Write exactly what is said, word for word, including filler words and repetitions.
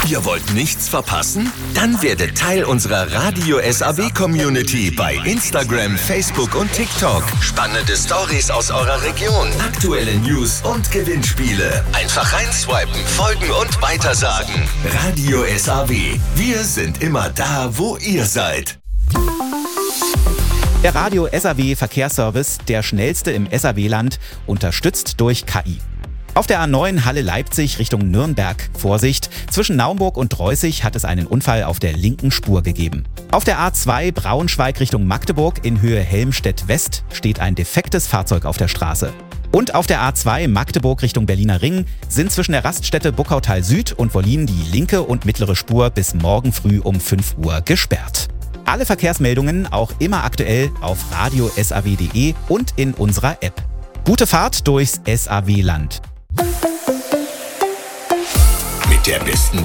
Ihr wollt nichts verpassen? Dann werdet Teil unserer Radio S A W-Community bei Instagram, Facebook und TikTok. Spannende Stories aus eurer Region, aktuelle News und Gewinnspiele. Einfach reinswipen, folgen und weitersagen. Radio S A W. Wir sind immer da, wo ihr seid. Der Radio S A W Verkehrsservice, der schnellste im S A W-Land, unterstützt durch K I. Auf der A neun Halle-Leipzig Richtung Nürnberg. Vorsicht, zwischen Naumburg und Dreußig hat es einen Unfall auf der linken Spur gegeben. Auf der A zwei Braunschweig Richtung Magdeburg in Höhe Helmstedt-West steht ein defektes Fahrzeug auf der Straße. Und auf der A zwei Magdeburg Richtung Berliner Ring sind zwischen der Raststätte Buckautal Süd und Wollin die linke und mittlere Spur bis morgen früh um fünf Uhr gesperrt. Alle Verkehrsmeldungen auch immer aktuell auf radio S A W punkt de und in unserer App. Gute Fahrt durchs S A W-Land. Mit der besten